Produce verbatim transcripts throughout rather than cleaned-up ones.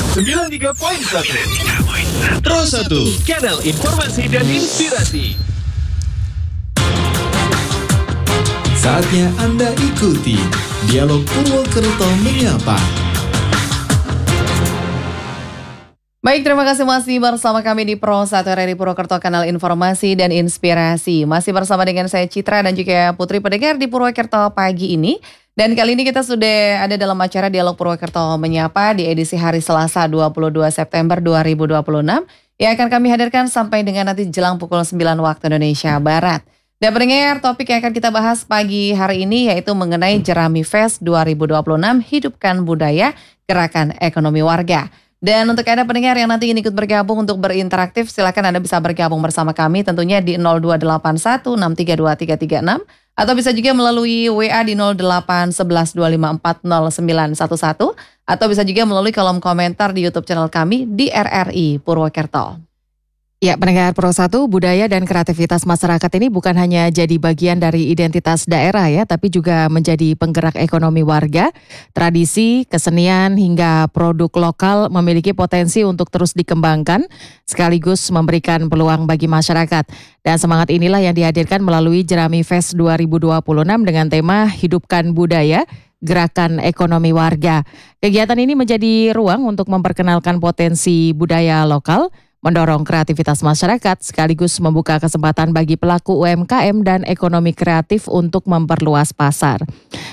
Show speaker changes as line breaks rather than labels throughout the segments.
sembilan puluh tiga koma satu Pro satu, kanal informasi dan inspirasi.
Saatnya Anda ikuti Dialog Purwokerto Menyapa.
Baik, terima kasih masih bersama kami di Pro satu R R I Purwokerto, kanal informasi dan inspirasi. Masih bersama dengan saya Citra dan juga Putri pendengar di Purwokerto pagi ini. Dan kali ini kita sudah ada dalam acara Dialog Purwokerto Menyapa di edisi hari Selasa dua puluh dua September dua ribu dua puluh enam yang akan kami hadirkan sampai dengan nanti jelang pukul sembilan waktu Indonesia Barat. Dan pendengar, topik yang akan kita bahas pagi hari ini yaitu mengenai Jerami Fest dua ribu dua puluh enam, Hidupkan Budaya, Gerakan Ekonomi Warga. Dan untuk Anda pendengar yang nanti ingin ikut bergabung untuk berinteraksi, silakan Anda bisa bergabung bersama kami tentunya di nol dua delapan satu enam tiga dua tiga tiga enam atau bisa juga melalui W A di nol delapan satu satu dua lima empat nol sembilan satu satu atau bisa juga melalui kolom komentar di YouTube channel kami di R R I Purwokerto.
Ya, pendengar Pro satu, budaya dan kreativitas masyarakat ini bukan hanya jadi bagian dari identitas daerah ya, tapi juga menjadi penggerak ekonomi warga. Tradisi, kesenian, hingga produk lokal memiliki potensi untuk terus dikembangkan, sekaligus memberikan peluang bagi masyarakat. Dan semangat inilah yang dihadirkan melalui Jerami Fest dua ribu dua puluh enam dengan tema Hidupkan Budaya, Gerakan Ekonomi Warga. Kegiatan ini menjadi ruang untuk memperkenalkan potensi budaya lokal, mendorong kreativitas masyarakat, sekaligus membuka kesempatan bagi pelaku U M K M dan ekonomi kreatif untuk memperluas pasar.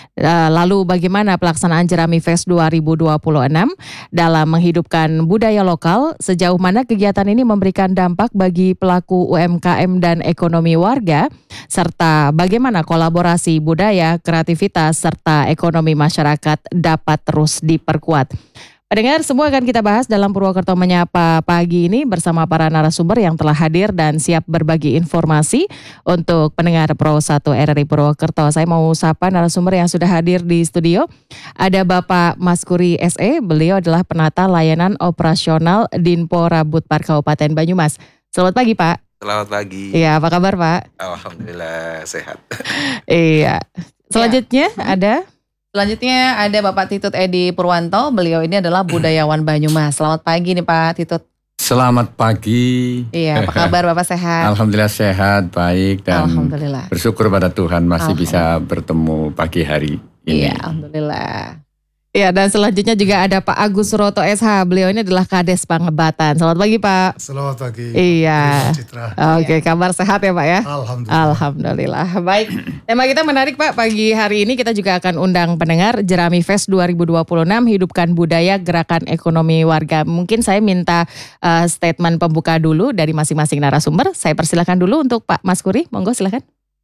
Lalu bagaimana pelaksanaan Jerami Fest dua ribu dua puluh enam dalam menghidupkan budaya lokal? Sejauh mana kegiatan ini memberikan dampak bagi pelaku U M K M dan ekonomi warga? Serta bagaimana kolaborasi budaya, kreativitas, serta ekonomi masyarakat dapat terus diperkuat? Pendengar, semua akan kita bahas dalam Purwokerto Menyapa pagi ini bersama para narasumber yang telah hadir dan siap berbagi informasi untuk pendengar Pro satu R R I Purwokerto. Saya mau sapa narasumber yang sudah hadir di studio. Ada Bapak Maskuri S E, beliau adalah penata layanan operasional Dinpo Rabutpar Kabupaten Banyumas. Selamat pagi, Pak.
Selamat pagi.
Iya, apa kabar, Pak?
Alhamdulillah sehat.
Iya. Selanjutnya ya. ada...
Selanjutnya ada Bapak Titut Edi Purwanto, beliau ini adalah budayawan Banyumas. Selamat pagi nih Pak Titut.
Selamat pagi.
Iya, apa kabar Bapak, sehat?
Alhamdulillah sehat, baik dan
Alhamdulillah.
Bersyukur pada Tuhan masih bisa bertemu pagi hari ini.
Iya, Alhamdulillah.
Ya, dan selanjutnya juga ada Pak Agus Suroto S H. Beliau ini adalah Kades Pangebatan. Selamat pagi Pak.
Selamat pagi.
Iya.
Citra.
Oke, kabar sehat ya Pak ya?
Alhamdulillah.
Alhamdulillah. Baik, tema kita menarik Pak. Pagi hari ini kita juga akan undang pendengar Jerami Fest dua ribu dua puluh enam, Hidupkan Budaya, Gerakan Ekonomi Warga. Mungkin saya minta uh, statement pembuka dulu dari masing-masing narasumber. Saya persilakan dulu untuk Pak Maskuri. Monggo silakan.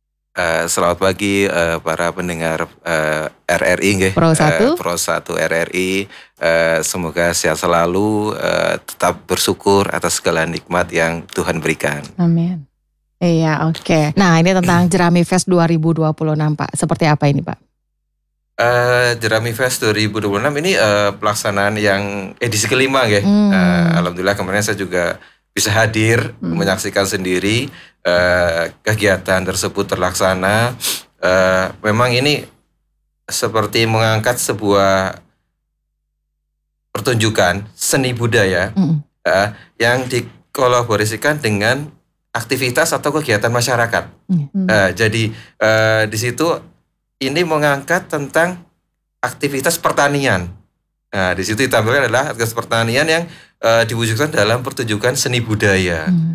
Uh, selamat pagi uh, para pendengar uh, R R I nggih.
Pro satu.
Uh, Pro satu R R I. Uh, semoga sehat selalu, uh, tetap bersyukur atas segala nikmat yang Tuhan berikan.
Amin. Iya, oke. Okay.
Nah, ini tentang Jerami Fest dua ribu dua puluh enam Pak. Seperti apa ini Pak?
Uh, Jerami Fest dua ribu dua puluh enam ini uh, pelaksanaan yang edisi kelima nggih. Hmm. Uh, Alhamdulillah kemarin saya juga bisa hadir, hmm. menyaksikan sendiri uh, kegiatan tersebut terlaksana. Uh, memang ini seperti mengangkat sebuah pertunjukan seni budaya hmm. uh, yang dikolaborasikan dengan aktivitas atau kegiatan masyarakat. Hmm. Uh, jadi uh, di situ ini mengangkat tentang aktivitas pertanian. Nah, di situ ditampilkan adalah aktivitas pertanian yang uh, diwujudkan dalam pertunjukan seni budaya. Hmm.